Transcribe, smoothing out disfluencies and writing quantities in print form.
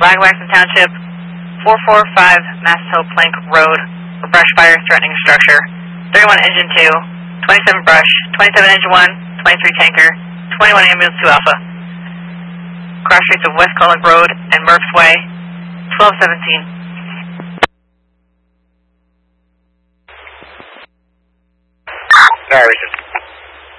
Black Waxman Township, 445 Mass Hill Plank Road, for brush fire threatening structure. 31 Engine 2, 27 brush, 27 Engine 1, 23 tanker, 21 Ambulance 2 Alpha. Cross streets of West Cullick Road and Murph's Way, 1217. Sorry,